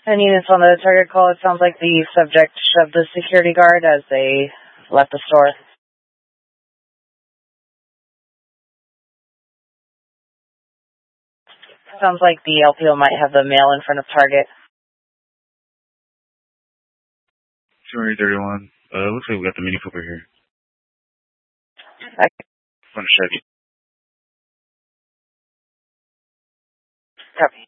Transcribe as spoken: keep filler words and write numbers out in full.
And units on the target call, it sounds like the subject shoved the security guard as they left the store. Sounds like the L P O might have the male in front of target. two thirty-one. Uh, looks like we got the Mini Cooper here. Okay. Front of Chevy. Copy.